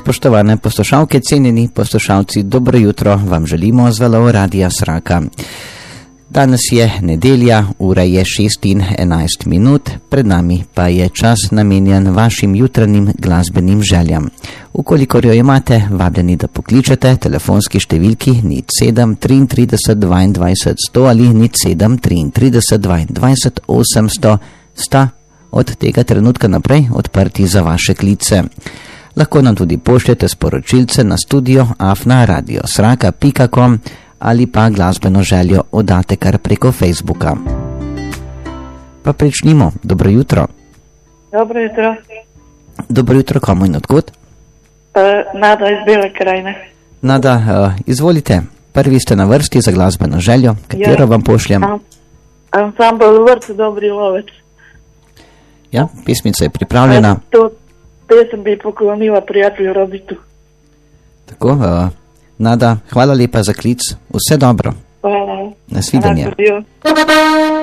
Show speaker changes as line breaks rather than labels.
Spoštovane poslušalke, cenjeni poslušalci, dobro jutro vam želimo z valov Radia Sraka. Danes je nedelja, ura je 6:11, pred nami pa je čas namenjen vašim jutranjim glasbenim željam. Ukolikor jo imate, vabljeni, da pokličete telefonski številki 07 33 22 100 ali 07 33 22 800 sta od tega trenutka naprej odprti za vaše klice. Lahko nam tudi pošljete sporočilce na studio@radiosraka.com ali pa glasbeno željo oddate kar preko Facebooka. Pa pričnimo. Dobro jutro.
Dobro jutro.
Dobro jutro, komu in odkud?
Nada iz Bele krajine.
Nada, izvolite. Prvi ste na vrsti za glasbeno željo. Katero vam pošljem?
Ansambl Vrt, Dobri lovec.
Ja, pismica je pripravljena.
To pesem bi poklonila prijatelju Robitu.
Tako, Nada, hvala lepa za klic. Vse dobro.
Hvala.
Nasvidenje.